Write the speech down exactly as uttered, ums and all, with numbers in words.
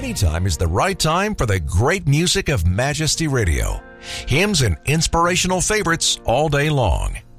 anytime is the right time for the great music of Majesty Radio. Hymns and inspirational favorites all day long.